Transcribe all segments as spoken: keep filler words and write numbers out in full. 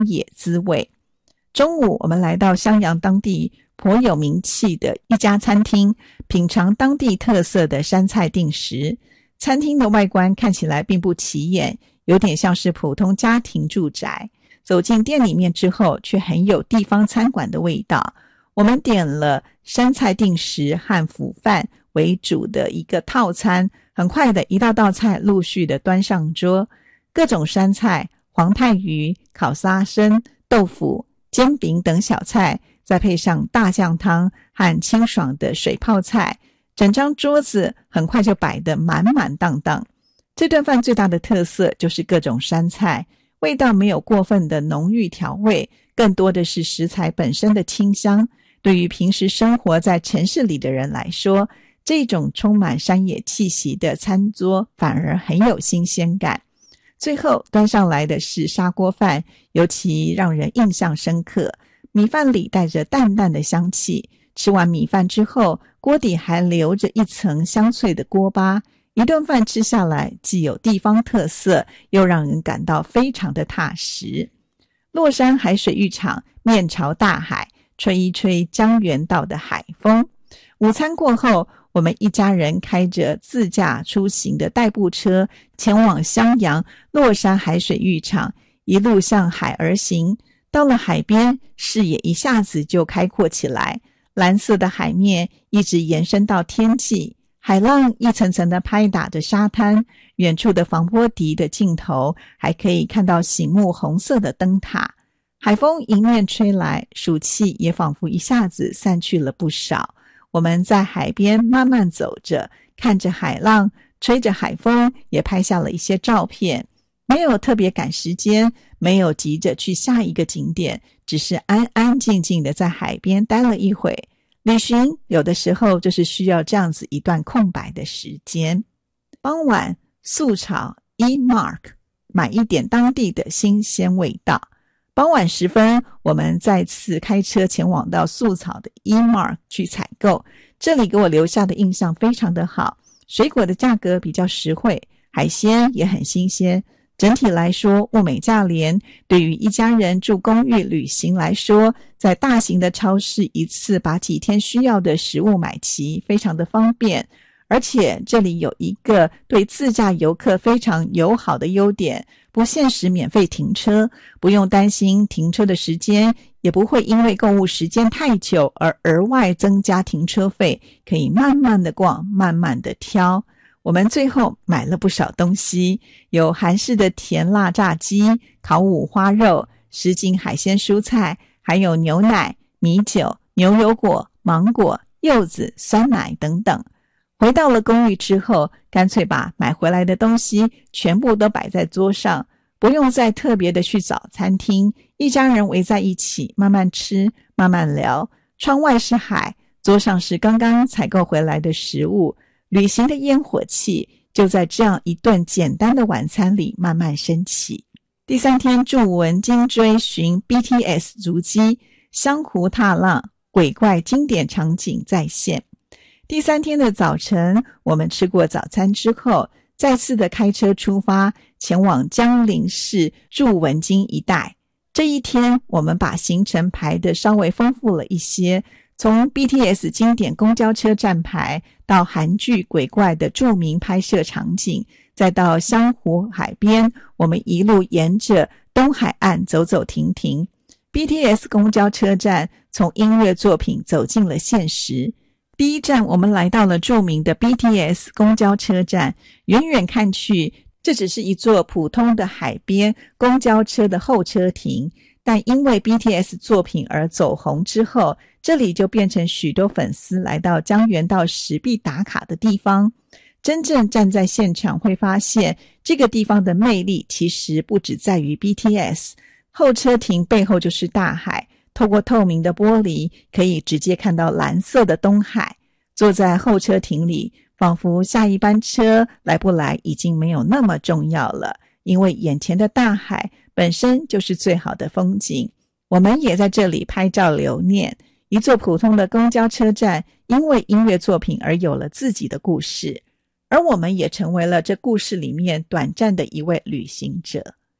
野滋味。中午我们来到襄阳当地颇有名气的一家餐厅，品尝当地特色的山菜定食。餐厅的外观看起来并不起眼，有点像是普通家庭住宅。走进店里面之后，却很有地方餐馆的味道。我们点了山菜定食和腐饭为主的一个套餐，很快的一道道菜陆续的端上桌，各种山菜、黄泰鱼、烤沙参、豆腐、煎饼等小菜，再配上大酱汤和清爽的水泡菜，整张桌子很快就摆得满满当当。这顿饭最大的特色就是各种山菜，味道没有过分的浓郁调味，更多的是食材本身的清香。对于平时生活在城市里的人来说，这种充满山野气息的餐桌反而很有新鲜感。最后端上来的是砂锅饭，尤其让人印象深刻。米饭里带着淡淡的香气，吃完米饭之后，锅底还留着一层香脆的锅巴。一顿饭吃下来，既有地方特色，又让人感到非常的踏实。落山海水浴场面朝大海，吹一吹江原道的海风。午餐过后，我们一家人开着自驾出行的代步车，前往襄阳落山海水浴场，一路向海而行。到了海边，视野一下子就开阔起来，蓝色的海面一直延伸到天际，海浪一层层的拍打着沙滩，远处的防波堤的尽头还可以看到醒目红色的灯塔。海风迎面吹来，暑气也仿佛一下子散去了不少。我们在海边慢慢走着，看着海浪，吹着海风，也拍下了一些照片。没有特别赶时间，没有急着去下一个景点，只是安安静静的在海边待了一会。旅行有的时候就是需要这样子一段空白的时间。傍晚素炒 E-Mark， 买一点当地的新鲜味道。傍晚时分，我们再次开车前往到素草的 E-Mark 去采购。这里给我留下的印象非常的好，水果的价格比较实惠，海鲜也很新鲜。整体来说物美价廉，对于一家人住公寓旅行来说，在大型的超市一次把几天需要的食物买齐，非常的方便。而且这里有一个对自驾游客非常友好的优点，不限时免费停车，不用担心停车的时间，也不会因为购物时间太久而额外增加停车费，可以慢慢的逛，慢慢的挑。我们最后买了不少东西，有韩式的甜辣炸鸡、烤五花肉、什锦海鲜蔬菜，还有牛奶、米酒、牛油果、芒果、柚子、酸奶等等。回到了公寓之后，干脆把买回来的东西全部都摆在桌上，不用再特别的去找餐厅，一家人围在一起慢慢吃，慢慢聊。窗外是海，桌上是刚刚采购回来的食物，旅行的烟火气就在这样一顿简单的晚餐里慢慢升起。第三天驻文京追寻 B T S 足迹，湘湖踏浪，鬼怪经典场景再现。第三天的早晨，我们吃过早餐之后，再次的开车出发，前往江陵市驻文京一带。这一天，我们把行程排得稍微丰富了一些，从 B T S 经典公交车站牌，到韩剧鬼怪的著名拍摄场景，再到湘湖海边，我们一路沿着东海岸走走停停。B T S 公交车站从音乐作品走进了现实。第一站，我们来到了著名的 B T S 公交车站，远远看去，这只是一座普通的海边公交车的候车亭，但因为 B T S 作品而走红之后，这里就变成许多粉丝来到江原道时必打卡的地方。真正站在现场会发现，这个地方的魅力其实不只在于 B T S， 候车亭背后就是大海，透过透明的玻璃，可以直接看到蓝色的东海。坐在候车亭里，仿佛下一班车来不来已经没有那么重要了，因为眼前的大海本身就是最好的风景。我们也在这里拍照留念。一座普通的公交车站，因为音乐作品而有了自己的故事，而我们也成为了这故事里面短暂的一位旅行者。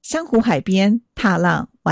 湘湖海边踏浪